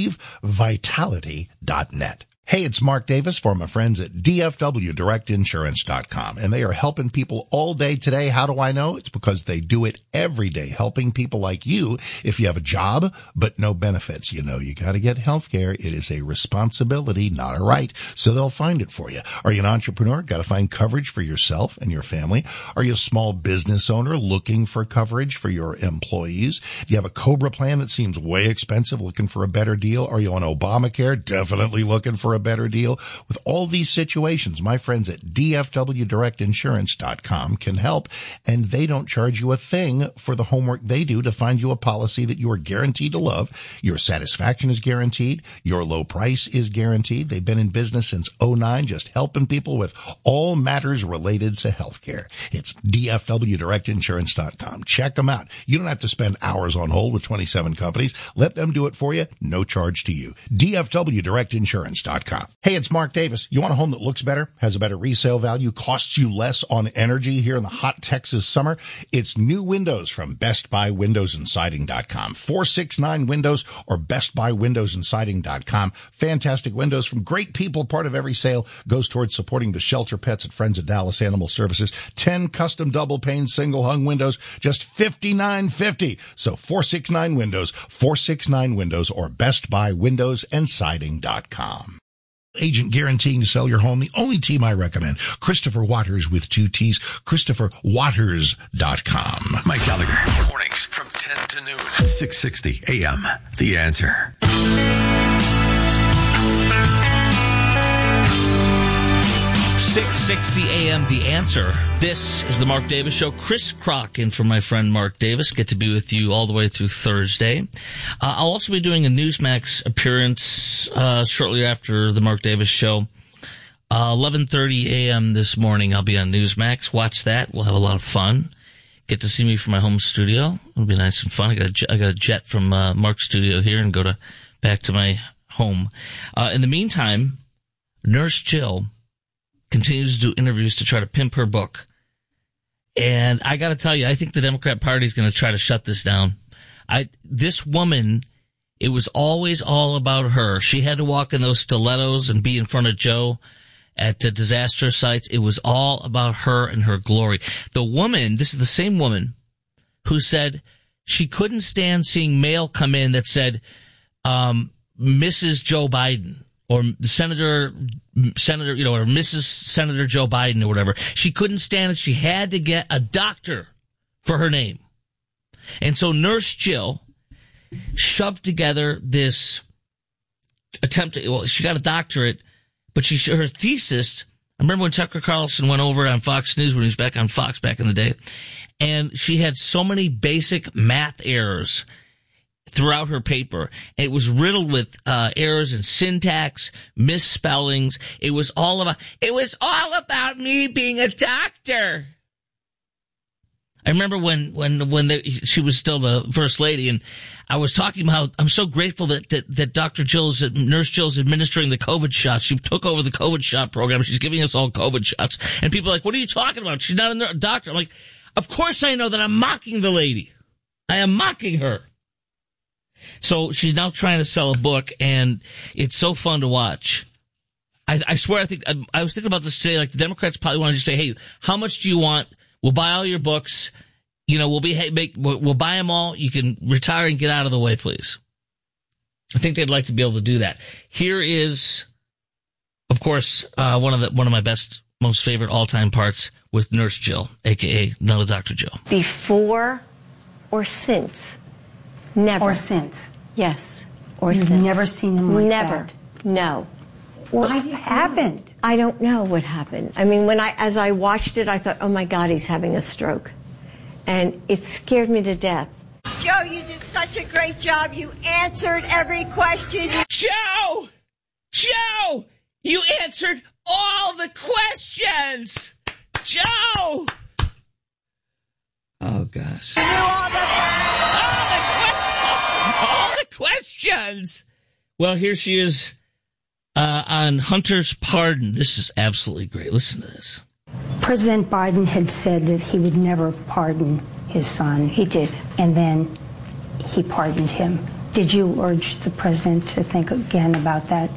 achievevitality.net. Hey, it's Mark Davis for my friends at DFWDirectInsurance.com, and they are helping people all day today. How do I know? It's because they do it every day, helping people like you. If you have a job but no benefits, you know you got to get health care. It is a responsibility, not a right, so they'll find it for you. Are you an entrepreneur? Got to find coverage for yourself and your family. Are you a small business owner looking for coverage for your employees? Do you have a COBRA plan that seems way expensive, looking for a better deal? Are you on Obamacare? Definitely looking for a better deal. With all these situations, my friends at DFWDirectInsurance.com can help, and they don't charge you a thing for the homework they do to find you a policy that you are guaranteed to love. Your satisfaction is guaranteed. Your low price is guaranteed. They've been in business since 2009, just helping people with all matters related to healthcare. It's DFWDirectInsurance.com. Check them out. You don't have to spend hours on hold with 27 companies. Let them do it for you. No charge to you. DFWDirectInsurance.com. Hey, it's Mark Davis. You want a home that looks better, has a better resale value, costs you less on energy here in the hot Texas summer? It's new windows from Best Buy Windows and Siding.com. 469 Windows or BestBuyWindowsandSiding.com. Fantastic windows from great people. Part of every sale goes towards supporting the shelter pets at Friends of Dallas Animal Services. 10 custom double pane single hung windows, just $59.50. So 469 Windows, 469 Windows or BestBuyWindowsandSiding.com. Agent guaranteeing to sell your home. The only team I recommend, Christopher Waters with 2 T's, ChristopherWaters.com. Mike Gallagher, mornings from 10 to noon, 660 AM. The Answer. 6:60 a.m. The Answer. This is the Mark Davis Show. Chris Crock in for my friend Mark Davis. Get to be with you all the way through Thursday. I'll also be doing a Newsmax appearance shortly after the Mark Davis Show. 11:30 a.m. this morning, I'll be on Newsmax. Watch that. We'll have a lot of fun. get to see me from my home studio. It'll be nice and fun. I got a jet from Mark's studio here and go back to my home. In the meantime, Nurse Jill continues to do interviews to try to pimp her book. And I got to tell you, I think the Democrat Party is going to try to shut this down. This woman, it was always all about her. She had to walk in those stilettos and be in front of Joe at disaster sites. It was all about her and her glory. The woman, this is the same woman who said she couldn't stand seeing mail come in that said, Mrs. Joe Biden or Senator, or Mrs. Senator Joe Biden or whatever. She couldn't stand it. She had to get a doctor for her name. And so Nurse Jill shoved together this attempt. She got a doctorate, but her thesis, I remember when Tucker Carlson went over it on Fox News when he was back on Fox back in the day, and she had so many basic math errors throughout her paper. It was riddled with errors in syntax, misspellings. It was all about me being a doctor. I remember when she was still the first lady, and I was talking about how I'm so grateful that Dr. Nurse Jill's administering the COVID shots. She took over the COVID shot program. She's giving us all COVID shots. And people are like, what are you talking about? She's not a doctor. I'm like, of course I know that I'm mocking the lady. I am mocking her. So she's now trying to sell a book, and it's so fun to watch. I swear, I was thinking about this today. Like, the Democrats probably want to just say, hey, how much do you want? We'll buy all your books. We'll buy them all. You can retire and get out of the way, please. I think they'd like to be able to do that. Here is, of course, one of my most favorite all-time parts with Nurse Jill, aka Another Dr. Jill. Before or since? Never. Or since? Yes. Or You've since. never seen him like Never. that? No. What happened? I don't know what happened. I mean, as I watched it, I thought, oh my God, he's having a stroke. And it scared me to death. Joe, you did such a great job. You answered every question. Joe! You answered all the questions! Joe! Oh, gosh. You knew all the questions! Well, here she is on Hunter's pardon. This is absolutely great. Listen to this. President Biden had said that he would never pardon his son. He did. And then he pardoned him. Did you urge the president to think again about that?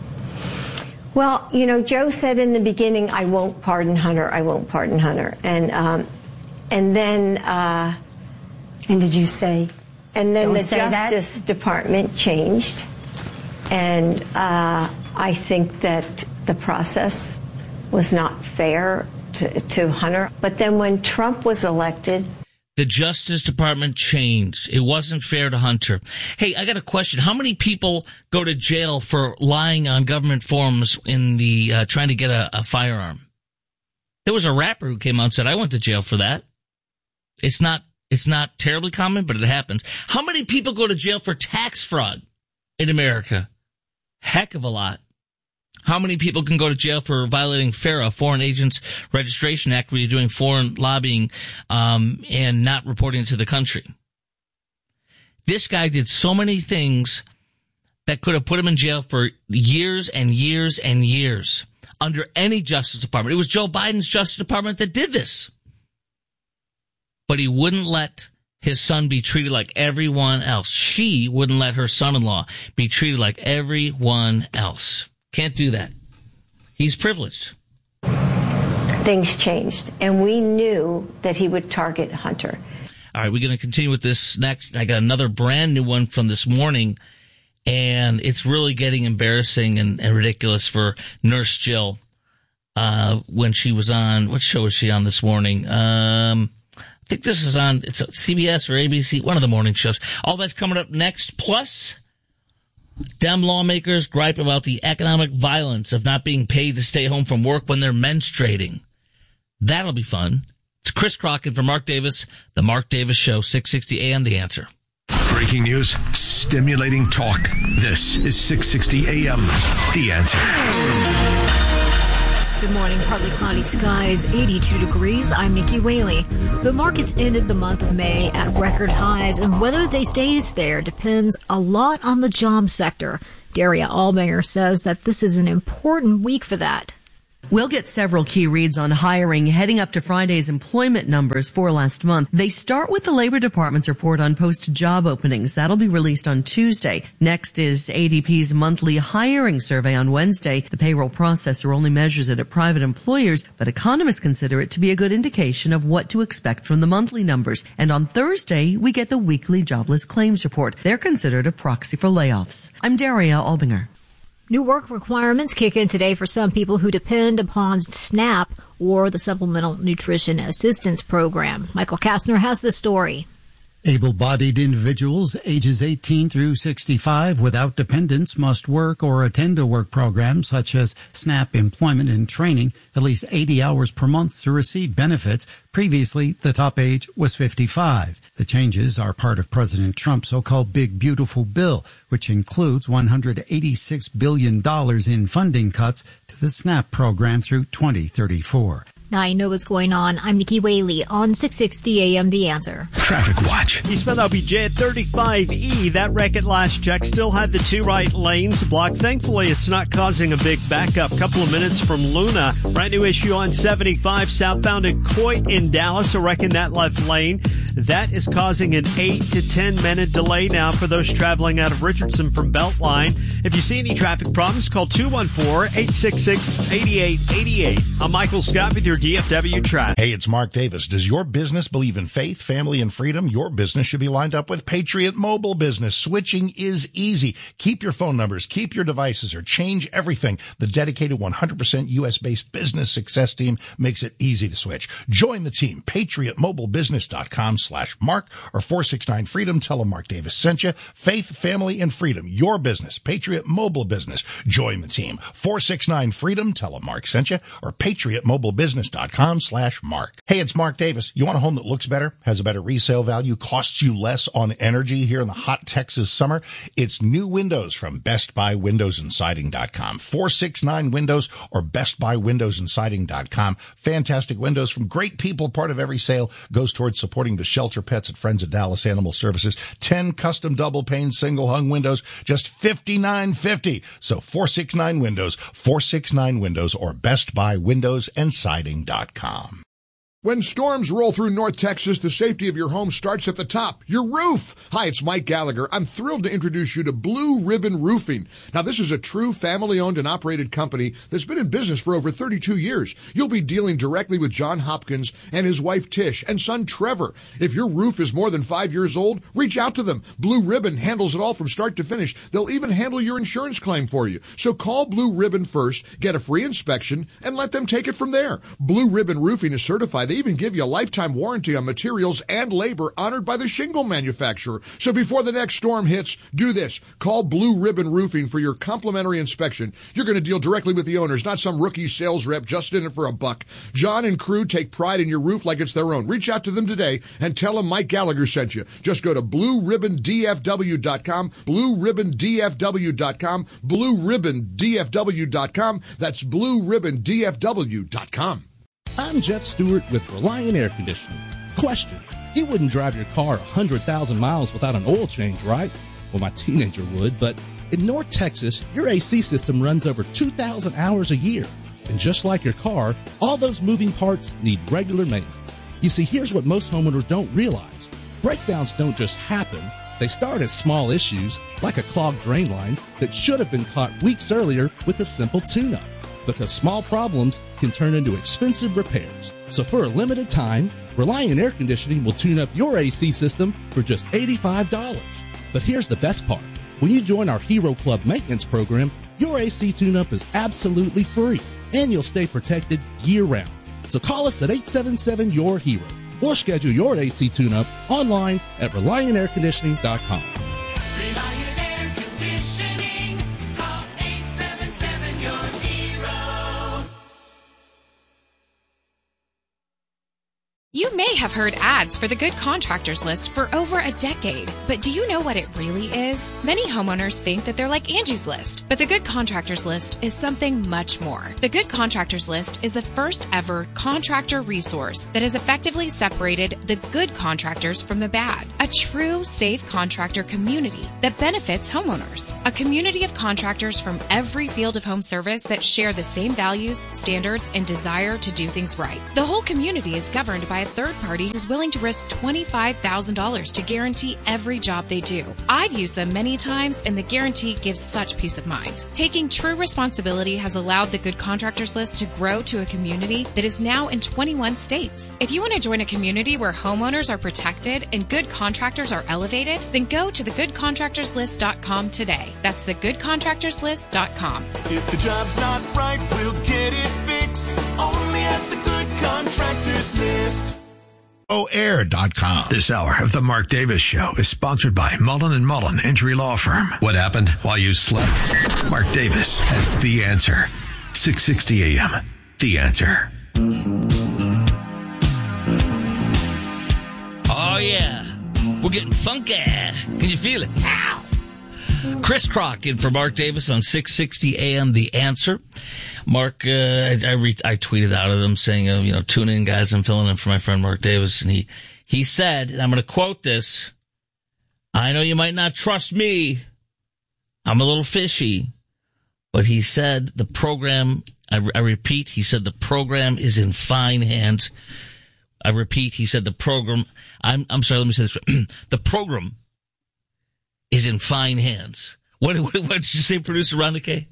Well, Joe said in the beginning, I won't pardon Hunter. I won't pardon Hunter. And then... and did you say... And then don't the say that? Justice Department changed. And I think that the process was not fair to Hunter. But then when Trump was elected... The Justice Department changed. It wasn't fair to Hunter. Hey, I got a question. How many people go to jail for lying on government forms in the trying to get a firearm? There was a rapper who came out and said, I went to jail for that. It's not terribly common, but it happens. How many people go to jail for tax fraud in America? Heck of a lot. How many people can go to jail for violating FARA, Foreign Agents Registration Act, where you're doing foreign lobbying and not reporting to the country? This guy did so many things that could have put him in jail for years and years and years under any Justice Department. It was Joe Biden's Justice Department that did this. But he wouldn't let his son be treated like everyone else. She wouldn't let her son-in-law be treated like everyone else. Can't do that. He's privileged. Things changed, and we knew that he would target Hunter. All right, we're going to continue with this next. I got another brand new one from this morning, and it's really getting embarrassing and ridiculous for Nurse Jill when she was on, what show was she on this morning? I think this is on, it's CBS or ABC, one of the morning shows. All that's coming up next, plus Dem lawmakers gripe about the economic violence of not being paid to stay home from work when they're menstruating. That'll be fun. It's Chris Crockett from Mark Davis, The Mark Davis Show, 660 AM, The Answer. Breaking news, stimulating talk. This is 660 AM, The Answer. Good morning. Partly cloudy skies, 82 degrees. I'm Nikki Whaley. The markets ended the month of May at record highs, and whether they stays there depends a lot on the job sector. Daria Albinger says that this is an important week for that. We'll get several key reads on hiring heading up to Friday's employment numbers for last month. They start with the Labor Department's report on posted job openings. That'll be released on Tuesday. Next is ADP's monthly hiring survey on Wednesday. The payroll processor only measures it at private employers, but economists consider it to be a good indication of what to expect from the monthly numbers. And on Thursday, we get the weekly jobless claims report. They're considered a proxy for layoffs. I'm Daria Albinger. New work requirements kick in today for some people who depend upon SNAP or the Supplemental Nutrition Assistance Program. Michael Kastner has the story. Able-bodied individuals ages 18 through 65 without dependents must work or attend a work program such as SNAP Employment and Training at least 80 hours per month to receive benefits. Previously, the top age was 55. The changes are part of President Trump's so-called Big Beautiful Bill, which includes $186 billion in funding cuts to the SNAP program through 2034. Now you know what's going on. I'm Nikki Whaley on 660 AM The Answer. Traffic Watch. Eastbound LBJ at 35E. That wreck at last check still had the two right lanes blocked. Thankfully, it's not causing a big backup. Couple of minutes from Luna. Brand new issue on 75 southbound at Coit in Dallas. A wreck in that left lane. That is causing an 8 to 10 minute delay now for those traveling out of Richardson from Beltline. If you see any traffic problems, call 214-866-8888. I'm Michael Scott with your DFW traffic. Hey, it's Mark Davis. Does your business believe in faith, family, and freedom? Your business should be lined up with Patriot Mobile Business. Switching is easy. Keep your phone numbers, keep your devices, or change everything. The dedicated 100% U.S.-based business success team makes it easy to switch. Join the team. PatriotMobileBusiness.com/Mark or 469-FREEDOM. Tell them Mark Davis sent you. Faith, family, and freedom. Your business. Patriot Mobile Business. Join the team. 469-FREEDOM. Tell them Mark sent you or PatriotMobileBusiness.com/Mark. Hey, it's Mark Davis. You want a home that looks better, has a better resale value, costs you less on energy here in the hot Texas summer? It's new windows from Best Buy Windows and Siding.com. 469 Windows or BestBuyWindowsandSiding.com. Fantastic windows from great people. Part of every sale goes towards supporting the shelter pets at Friends of Dallas Animal Services. 10 custom double pane single hung windows, just $59.50. So 469 Windows, 469 Windows or BestBuyWindowsandSiding.com. When storms roll through North Texas, the safety of your home starts at the top, your roof. Hi, it's Mike Gallagher. I'm thrilled to introduce you to Blue Ribbon Roofing. Now, this is a true family-owned and operated company that's been in business for over 32 years. You'll be dealing directly with John Hopkins and his wife Tish and son Trevor. If your roof is more than 5 years old, reach out to them. Blue Ribbon handles it all from start to finish. They'll even handle your insurance claim for you. So call Blue Ribbon first, get a free inspection, and let them take it from there. Blue Ribbon Roofing is certified. They even give you a lifetime warranty on materials and labor honored by the shingle manufacturer. So before the next storm hits, do this. Call Blue Ribbon Roofing for your complimentary inspection. You're going to deal directly with the owners, not some rookie sales rep just in it for a buck. John and crew take pride in your roof like it's their own. Reach out to them today and tell them Mike Gallagher sent you. Just go to BlueRibbonDFW.com, BlueRibbonDFW.com, BlueRibbonDFW.com. That's BlueRibbonDFW.com. I'm Jeff Stewart with Reliant Air Conditioning. Question: you wouldn't drive your car 100,000 miles without an oil change, right? Well, my teenager would, but in North Texas, your AC system runs over 2,000 hours a year. And just like your car, all those moving parts need regular maintenance. You see, here's what most homeowners don't realize. Breakdowns don't just happen. They start as small issues, like a clogged drain line that should have been caught weeks earlier with a simple tune-up. Because small problems can turn into expensive repairs. So for a limited time, Reliant Air Conditioning will tune up your AC system for just $85. But here's the best part. When you join our Hero Club maintenance program, your AC tune-up is absolutely free, and you'll stay protected year-round. So call us at 877-YOUR-HERO or schedule your AC tune-up online at ReliantAirConditioning.com. Reliant Air Conditioning. Call 877-YOUR-HERO. You may have heard ads for the Good Contractors List for over a decade, but do you know what it really is? Many homeowners think that they're like Angie's List, but the Good Contractors List is something much more. The Good Contractors List is the first ever contractor resource that has effectively separated the good contractors from the bad. A true, safe contractor community that benefits homeowners. A community of contractors from every field of home service that share the same values, standards, and desire to do things right. The whole community is governed by a third party who's willing to risk $25,000 to guarantee every job they do. I've used them many times, and the guarantee gives such peace of mind. Taking true responsibility has allowed the Good Contractors List to grow to a community that is now in 21 states. If you want to join a community where homeowners are protected and good contractors are elevated, then go to thegoodcontractorslist.com today. That's thegoodcontractorslist.com. If the job's not right, we'll get it fixed. Only at the Good Contractors List. OAir.com. This hour of the Mark Davis Show is sponsored by Mullen & Mullen Injury Law Firm. What happened while you slept? Mark Davis has the answer. 660 AM. The Answer. Oh, yeah. We're getting funky. Can you feel it? Ow! Chris Crock in for Mark Davis on 660 AM, The Answer. Mark, I tweeted out at him saying, tune in, guys. I'm filling in for my friend Mark Davis. And he said, and I'm going to quote this, I know you might not trust me. I'm a little fishy. But he said the program, I repeat, he said the program is in fine hands. I repeat, he said the program, I'm sorry, let me say this. The program is in fine hands. What did you say, producer Rhonda K?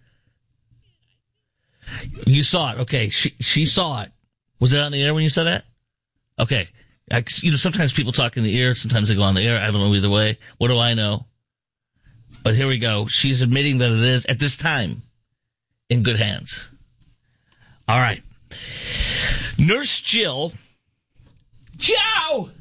You saw it. Okay. She saw it. Was it on the air when you said that? Okay. Sometimes people talk in the ear. Sometimes they go on the air. I don't know either way. What do I know? But here we go. She's admitting that it is, at this time, in good hands. All right. Nurse Jill. Joe!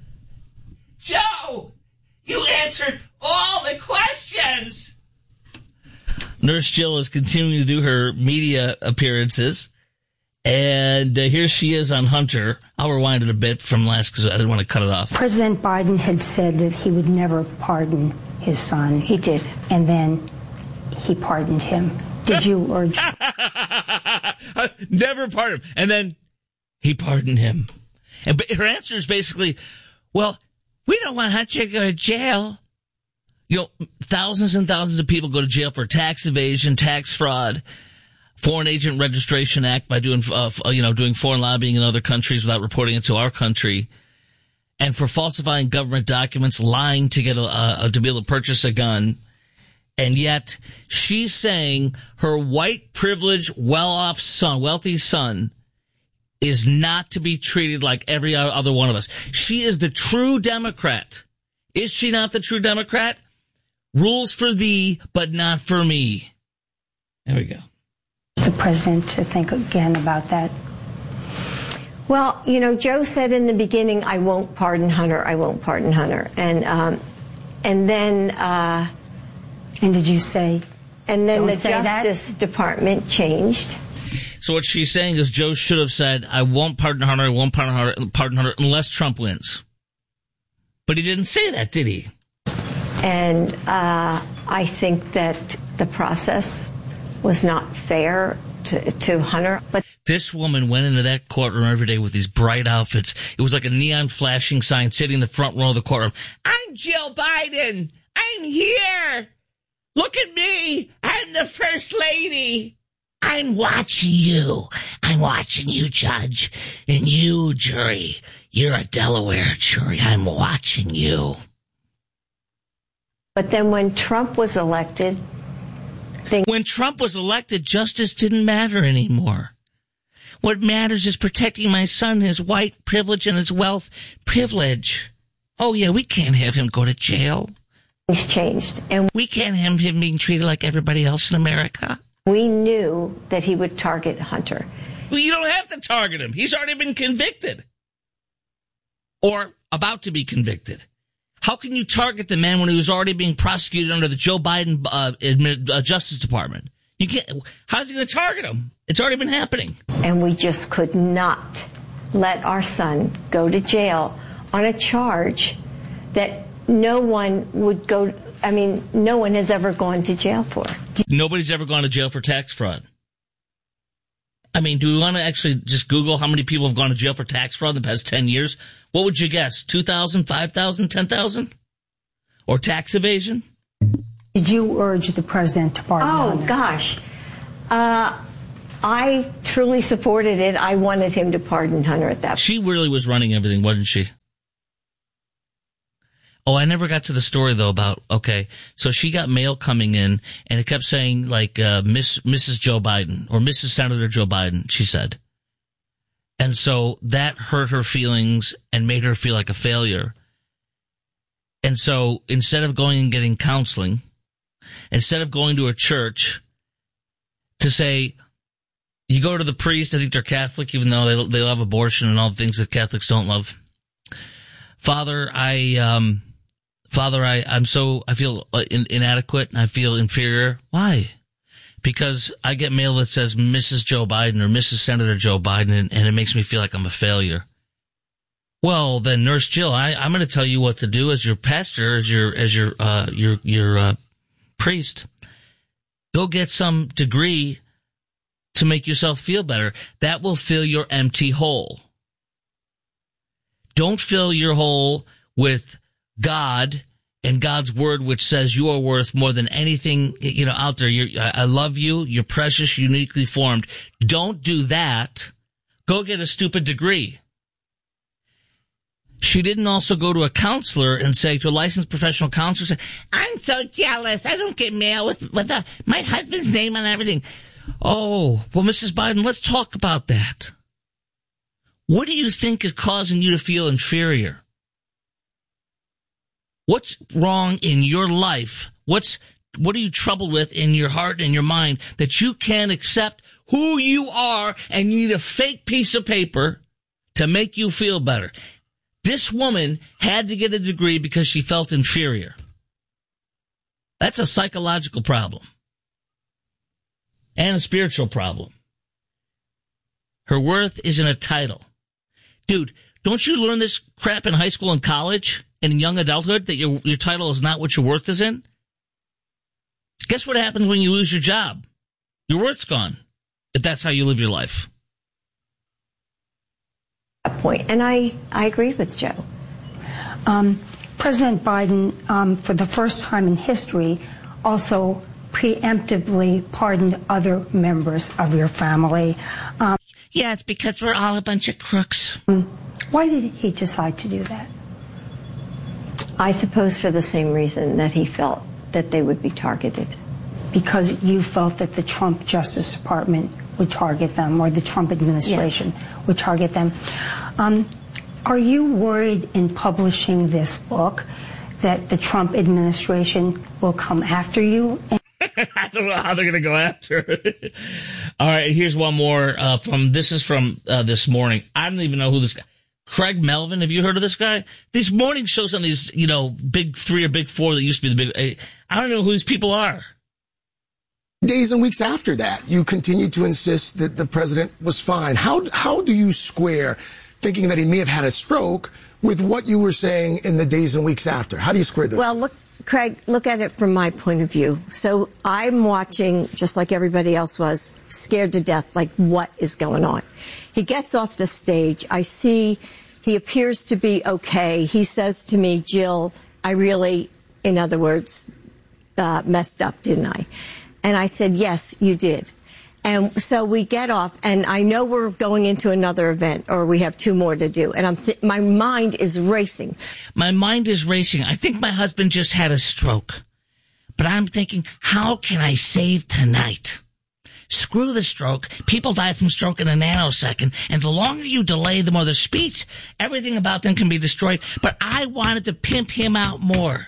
You answered all the questions! Nurse Jill is continuing to do her media appearances. And here she is on Hunter. I'll rewind it a bit from last because I didn't want to cut it off. President Biden had said that he would never pardon his son. He did. And then he pardoned him. Did you urge? Never pardon him. And then he pardoned him. And her answer is basically, well, we don't want Hunter to go to jail. Thousands and thousands of people go to jail for tax evasion, tax fraud, Foreign Agent Registration Act by doing foreign lobbying in other countries without reporting it to our country, and for falsifying government documents, lying to get to be able to purchase a gun. And yet she's saying her white, privileged, wealthy son is not to be treated like every other one of us. She is the true Democrat. Is she not the true Democrat? Rules for thee, but not for me. There we go. The president to think again about that. Well, Joe said in the beginning, I won't pardon Hunter. I won't pardon Hunter. And then... and did you say... And then the Justice Department changed. So what she's saying is Joe should have said, I won't pardon Hunter, I won't pardon Hunter unless Trump wins. But he didn't say that, did he? And I think that the process was not fair to Hunter. But this woman went into that courtroom every day with these bright outfits. It was like a neon flashing sign sitting in the front row of the courtroom. I'm Jill Biden. I'm here. Look at me. I'm the first lady. I'm watching you. I'm watching you, judge. And you, jury. You're a Delaware jury. I'm watching you. But then when Trump was elected... When Trump was elected, justice didn't matter anymore. What matters is protecting my son, his white privilege and his wealth privilege. Oh, yeah, we can't have him go to jail. He's changed. And we can't have him being treated like everybody else in America. We knew that he would target Hunter. Well, you don't have to target him. He's already been convicted. Or about to be convicted. How can you target the man when he was already being prosecuted under the Joe Biden Justice Department? You can't. How's he going to target him? It's already been happening. And we just could not let our son go to jail on a charge that no one has ever gone to jail for. Nobody's ever gone to jail for tax fraud. I mean, do we want to actually just Google how many people have gone to jail for tax fraud in the past 10 years? What would you guess? 2,000, 5,000, 10,000? Or tax evasion? Did you urge the president to pardon Hunter? Oh, gosh. I truly supported it. I wanted him to pardon Hunter at that point. She really was running everything, wasn't she? Oh, I never got to the story, though, about, okay, so she got mail coming in, and it kept saying, like, Mrs. Joe Biden, or Mrs. Senator Joe Biden, she said. And so that hurt her feelings and made her feel like a failure. And so instead of going and getting counseling, instead of going to a church to say, you go to the priest, I think they're Catholic, even though they love abortion and all the things that Catholics don't love. Father, I feel inadequate and I feel inferior. Why? Because I get mail that says Mrs. Joe Biden or Mrs. Senator Joe Biden, and it makes me feel like I'm a failure. Well, then, Nurse Jill, I'm going to tell you what to do as your pastor, as your priest. Go get some degree to make yourself feel better. That will fill your empty hole. Don't fill your hole with God and God's word, which says you are worth more than anything, out there. I love you. You're precious, uniquely formed. Don't do that. Go get a stupid degree. She didn't also go to a counselor and say, to a licensed professional counselor, say, I'm so jealous. I don't get mail with my husband's name on everything. Oh, well, Mrs. Biden, let's talk about that. What do you think is causing you to feel inferior? What's wrong in your life? What are you troubled with in your heart and your mind that you can't accept who you are and you need a fake piece of paper to make you feel better? This woman had to get a degree because she felt inferior. That's a psychological problem. And a spiritual problem. Her worth is in a title. Dude, don't you learn this crap in high school and college and in young adulthood that your title is not what your worth is in? Guess what happens when you lose your job? Your worth's gone, if that's how you live your life. Point. And I agree with Joe. President Biden, for the first time in history, also preemptively pardoned other members of your family. Yeah, it's because we're all a bunch of crooks. Why did he decide to do that? I suppose for the same reason that he felt that they would be targeted. Because you felt that the Trump Justice Department would target them, or the Trump administration would target them. Are you worried in publishing this book that the Trump administration will come after you? I don't know how they're going to go after it. All right, here's one more from this morning. I don't even know who this guy. Craig Melvin, have you heard of this guy? These morning shows on these, big three or big four that used to be the big eight. I don't know who these people are. Days and weeks after that, you continued to insist that the president was fine. How do you square thinking that he may have had a stroke with what you were saying in the days and weeks after? How do you square those? Well, look, Craig, look at it from my point of view. So I'm watching, just like everybody else was, scared to death, like what is going on? He gets off the stage. I see he appears to be okay. He says to me, Jill, I really, in other words, messed up, didn't I? And I said, yes, you did. And so we get off, and I know we're going into another event, or we have two more to do. And my mind is racing. My mind is racing. I think my husband just had a stroke. But I'm thinking, how can I save tonight? Screw the stroke. People die from stroke in a nanosecond. And the longer you delay, the more the speech, everything about them can be destroyed. But I wanted to pimp him out more.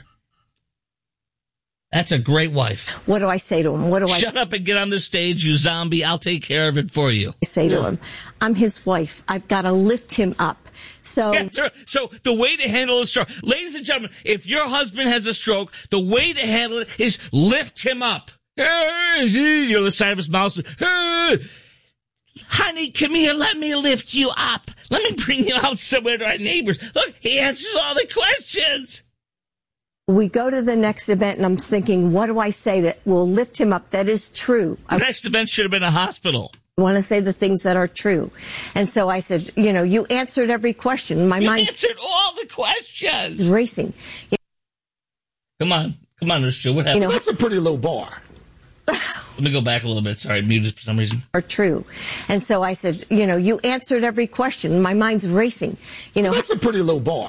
That's a great wife. What do I say to him? Shut up and get on the stage, you zombie. I'll take care of it for you. I say to him, I'm his wife. I've got to lift him up. So the way to handle a stroke, ladies and gentlemen, if your husband has a stroke, the way to handle it is lift him up. The side of his mouth. Honey, come here. Let me lift you up. Let me bring you out somewhere to our neighbors. Look, he answers all the questions. We go to the next event, and I'm thinking, what do I say that will lift him up? That is true. The next event should have been a hospital. I want to say the things that are true. And so I said, you answered every question. My mind answered all the questions. Racing. Come on, Nurse Joe. What happened? That's a pretty low bar. Let me go back a little bit. Sorry, muted for some reason. Are true. And so I said, you answered every question. My mind's racing. That's a pretty low bar.